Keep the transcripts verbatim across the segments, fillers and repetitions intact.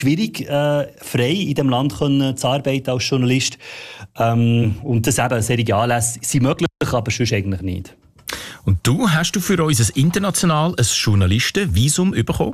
schwierig, äh, frei in diesem Land können, zu arbeiten als Journalist. Ähm, und das eben, solche Anlässe sind möglich, aber sonst eigentlich nicht. Und du, hast du für uns ein international ein Journalistenvisum bekommen?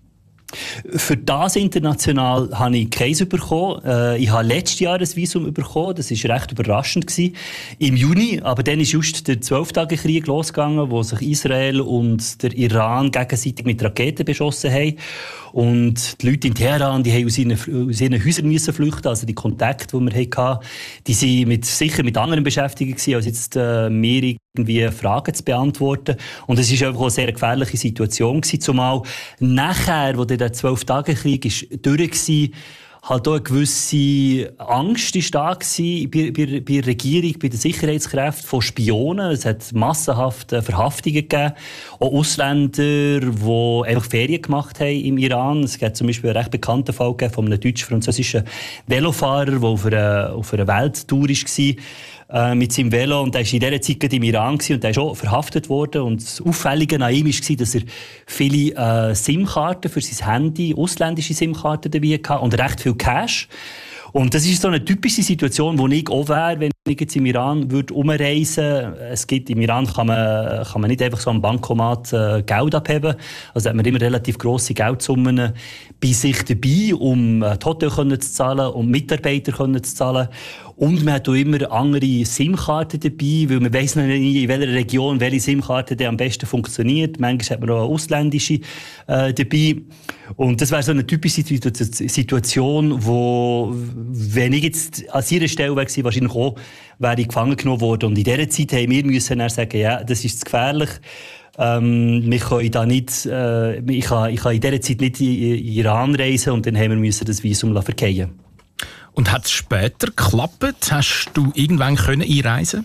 Für das international habe ich keins bekommen. Äh, ich habe letztes Jahr ein Visum bekommen. Das war recht überraschend gewesen. Im Juni. Aber dann ist just der Zwölf-Tage-Krieg losgegangen, wo sich Israel und der Iran gegenseitig mit Raketen beschossen haben. Und die Leute in Teheran, die haben aus ihren, aus ihren Häusern müssen flüchten. Also die Kontakte, die wir hatten, die sind mit, sicher mit anderen beschäftigt gewesen, als jetzt äh, mehr irgendwie Fragen zu beantworten. Und es war einfach auch eine sehr gefährliche Situation gewesen. Zumal nachher, wo der Zwölf-Tage-Krieg durch war, halt auch eine gewisse Angst ist da gewesen bei, bei, bei der Regierung, bei den Sicherheitskräften von Spionen. Es hat massenhaft Verhaftungen gegeben. Auch Ausländer, die einfach Ferien gemacht haben im Iran. Es gibt zum Beispiel einen recht bekannten Fall von einem deutsch-französischen Velofahrer, der auf einer, auf einer Welttour war. Mit seinem Velo. Und er war in dieser Zeit gerade im Iran gewesen, und er ist auch verhaftet worden. Und das Auffällige an ihm war, dass er viele äh, SIM-Karten für sein Handy, ausländische SIM-Karten dabei hatte und recht viel Cash. Und das ist so eine typische Situation, wo ich auch wäre, wenn ich jetzt im Iran würde umreisen würde. Es gibt, im Iran kann man, kann man nicht einfach so am Bankomat äh, Geld abheben. Also hat man immer relativ grosse Geldsummen bei sich dabei, um äh, die Hotel zu zahlen, um Mitarbeiter zu zahlen. Und man hat auch immer andere SIM-Karten dabei, weil man weiss noch nicht, in welcher Region welche SIM-Karte am besten funktioniert. Manchmal hat man auch eine ausländische äh, dabei. Und das wäre so eine typische Situation, wo, wenn ich jetzt an ihrer Stelle wäre, wahrscheinlich auch, wäre ich gefangen genommen worden. Und in dieser Zeit haben wir müssen dann sagen, ja, das ist zu gefährlich. Ähm, wir können da nicht, äh, ich kann, ich kann in dieser Zeit nicht in, in Iran reisen, und dann haben wir müssen das Visum verkehren. Und hat es später geklappt? Hast du irgendwann können einreisen?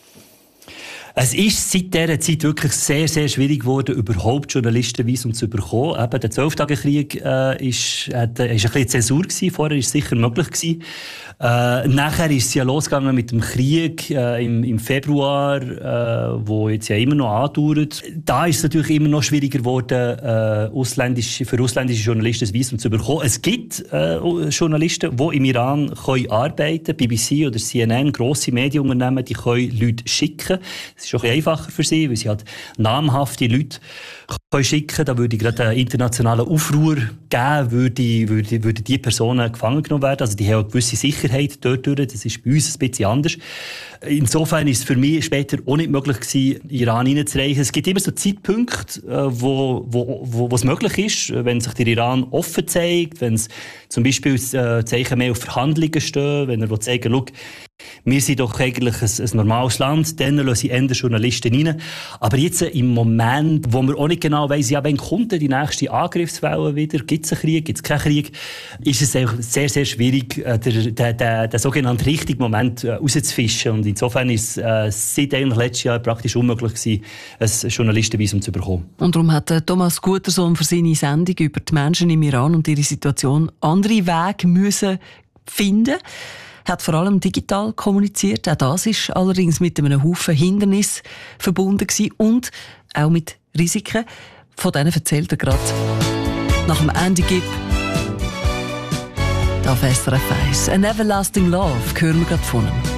Es ist seit dieser Zeit wirklich sehr, sehr schwierig geworden, überhaupt Journalistenvisum zu bekommen. Eben, der Zwölf-Tage-Krieg äh, ist, hat, äh, ist ein bisschen Zäsur gewesen. Vorher war es sicher möglich gewesen. Äh, nachher ist es ja losgegangen mit dem Krieg äh, im, im Februar, äh, wo jetzt ja immer noch andauert. Da ist es natürlich immer noch schwieriger geworden, äh, ausländische, für ausländische Journalisten ein Visum zu bekommen. Es gibt äh, Journalisten, die im Iran können arbeiten, B B C oder C N N, grosse Medienunternehmen, die können Leute schicken. Das ist auch ein bisschen einfacher für sie, weil sie halt namhafte Leute können schicken. Da würde ich gerade einen internationalen Aufruhr geben, würde, würde, würde die Personen gefangen genommen werden. Also die haben eine gewisse Sicherheit dort durch. Das ist bei uns ein bisschen anders. Insofern ist es für mich später auch nicht möglich gewesen, Iran hineinzureichen. Es gibt immer so Zeitpunkte, wo, wo, wo, wo es möglich ist, wenn sich der Iran offen zeigt, wenn es zum Beispiel Zeichen mehr auf Verhandlungen stehen, wenn er zeigen will, wir sind doch eigentlich ein, ein normales Land, dann lassen sie eher Journalisten rein. Aber jetzt im Moment, wo man auch nicht genau weiss, ja, wann kommt denn die nächste Angriffswelle wieder, gibt es einen Krieg, gibt es keinen Krieg, ist es sehr, sehr schwierig, den, den, den, den sogenannten richtigen Moment rauszufischen. Und insofern ist es äh, seit eigentlich letztes Jahr praktisch unmöglich gewesen, ein Journalistenvisum zu bekommen. Und darum hat Thomas Gutersohn für seine Sendung über die Menschen im Iran und ihre Situation andere Wege müssen finden. Er hat vor allem digital kommuniziert. Auch das ist allerdings mit einem Haufen Hindernissen verbunden gewesen und auch mit Risiken. Von denen erzählt er gerade nach dem Andy Gibb. Da auf S R F eins. An Everlasting Love hören wir gerade von ihm.